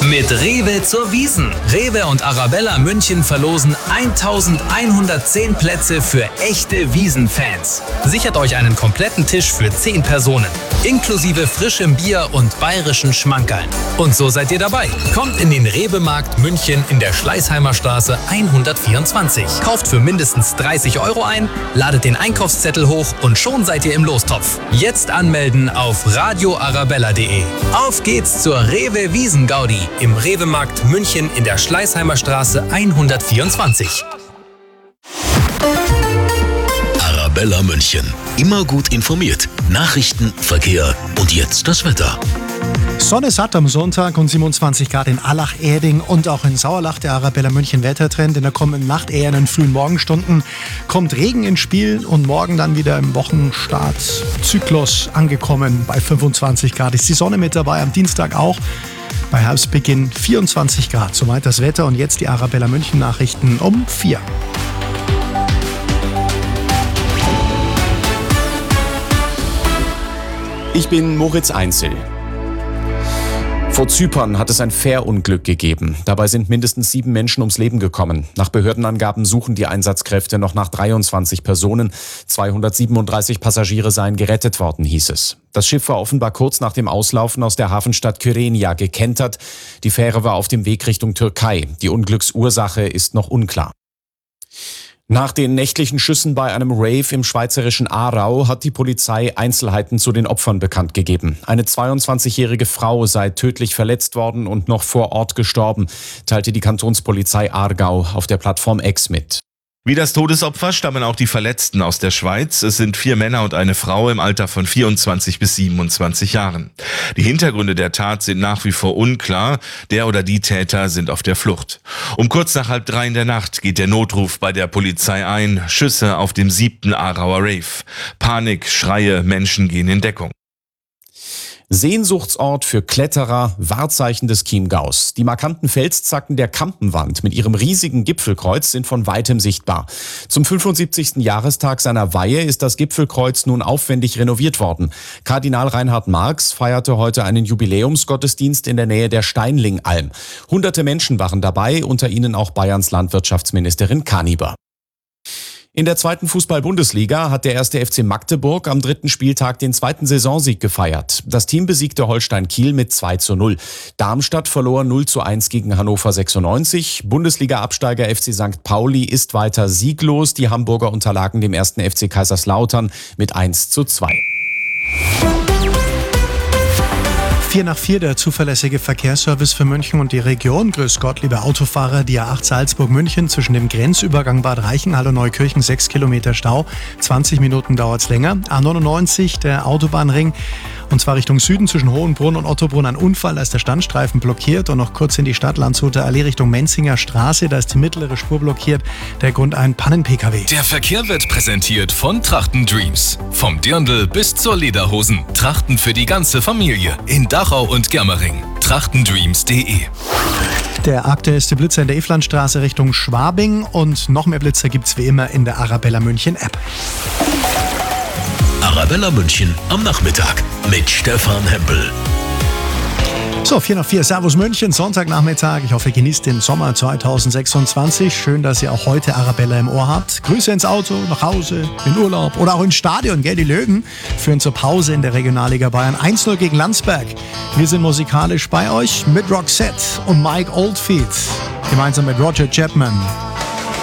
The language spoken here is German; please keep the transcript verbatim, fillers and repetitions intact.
Mit Rewe zur Wiesn. Rewe und Arabella München verlosen eintausendeinhundertzehn Plätze für echte Wiesn-Fans. Sichert euch einen kompletten Tisch für zehn Personen, inklusive frischem Bier und bayerischen Schmankerln. Und so seid ihr dabei. Kommt in den Rewe-Markt München in der Schleißheimer Straße hundertvierundzwanzig. Kauft für mindestens dreißig Euro ein, ladet den Einkaufszettel hoch und schon seid ihr im Lostopf. Jetzt anmelden auf radio arabella punkt de. Auf geht's zur Rewe Wiesn-Gaudi im Rewe-Markt München in der Schleißheimer Straße hundertvierundzwanzig. Arabella München. Immer gut informiert. Nachrichten, Verkehr und jetzt das Wetter. Sonne satt am Sonntag und siebenundzwanzig Grad in Allach-Erding und auch in Sauerlach. Der Arabella München Wettertrend. In der kommenden Nacht, eher in den frühen Morgenstunden, kommt Regen ins Spiel und morgen dann wieder im Wochenstart-Zyklus angekommen. Bei fünfundzwanzig Grad ist die Sonne mit dabei, am Dienstag auch. Bei Herbstbeginn vierundzwanzig Grad. Soweit das Wetter und jetzt die Arabella München Nachrichten um vier. Ich bin Moritz Einzel. Vor Zypern hat es ein Fährunglück gegeben. Dabei sind mindestens sieben Menschen ums Leben gekommen. Nach Behördenangaben suchen die Einsatzkräfte noch nach dreiundzwanzig Personen. zweihundertsiebenunddreißig Passagiere seien gerettet worden, hieß es. Das Schiff war offenbar kurz nach dem Auslaufen aus der Hafenstadt Kyrenia gekentert. Die Fähre war auf dem Weg Richtung Türkei. Die Unglücksursache ist noch unklar. Nach den nächtlichen Schüssen bei einem Rave im schweizerischen Aarau hat die Polizei Einzelheiten zu den Opfern bekannt gegeben. Eine zweiundzwanzigjährige Frau sei tödlich verletzt worden und noch vor Ort gestorben, teilte die Kantonspolizei Aargau auf der Plattform X mit. Wie das Todesopfer stammen auch die Verletzten aus der Schweiz. Es sind vier Männer und eine Frau im Alter von vierundzwanzig bis siebenundzwanzig Jahren. Die Hintergründe der Tat sind nach wie vor unklar. Der oder die Täter sind auf der Flucht. Um kurz nach halb drei in der Nacht geht der Notruf bei der Polizei ein. Schüsse auf dem siebten Aarauer Rave. Panik, Schreie, Menschen gehen in Deckung. Sehnsuchtsort für Kletterer, Wahrzeichen des Chiemgaus. Die markanten Felszacken der Kampenwand mit ihrem riesigen Gipfelkreuz sind von weitem sichtbar. Zum fünfundsiebzigsten Jahrestag seiner Weihe ist das Gipfelkreuz nun aufwendig renoviert worden. Kardinal Reinhard Marx feierte heute einen Jubiläumsgottesdienst in der Nähe der Steinlingalm. Hunderte Menschen waren dabei, unter ihnen auch Bayerns Landwirtschaftsministerin Kaniber. In der zweiten Fußball-Bundesliga hat der erste F C Magdeburg am dritten Spieltag den zweiten Saisonsieg gefeiert. Das Team besiegte Holstein Kiel mit zwei zu null. Darmstadt verlor null zu eins gegen Hannover sechsundneunzig. Bundesliga-Absteiger F C Sankt Pauli ist weiter sieglos. Die Hamburger unterlagen dem ersten F C Kaiserslautern mit eins zu zwei. vier nach vier, der zuverlässige Verkehrsservice für München und die Region. Grüß Gott, liebe Autofahrer. Die A acht Salzburg-München zwischen dem Grenzübergang Bad Reichenhall und Neukirchen, sechs Kilometer Stau. zwanzig Minuten dauert es länger. A neunundneunzig, der Autobahnring. Und zwar Richtung Süden zwischen Hohenbrunn und Ottobrunn ein Unfall. Da ist der Standstreifen blockiert. Und noch kurz in die Stadt Landshuter Allee Richtung Menzinger Straße. Da ist die mittlere Spur blockiert. Der Grund ein Pannen-P K W. Der Verkehr wird präsentiert von Trachten Dreams. Vom Dirndl bis zur Lederhosen. Trachten für die ganze Familie. In Dachau und Germering. trachtendreams punkt de. Der aktuellste Blitzer in der Evlandstraße Richtung Schwabing. Und noch mehr Blitzer gibt's wie immer in der Arabella München App. Arabella München am Nachmittag mit Stefan Hempel. So, vier nach vier, Servus München, Sonntagnachmittag. Ich hoffe, ihr genießt den Sommer zweitausendsechsundzwanzig. Schön, dass ihr auch heute Arabella im Ohr habt. Grüße ins Auto, nach Hause, in Urlaub oder auch ins Stadion, gell? Die Löwen führen zur Pause in der Regionalliga Bayern. eins null gegen Landsberg. Wir sind musikalisch bei euch mit Roxette und Mike Oldfield. Gemeinsam mit Roger Chapman.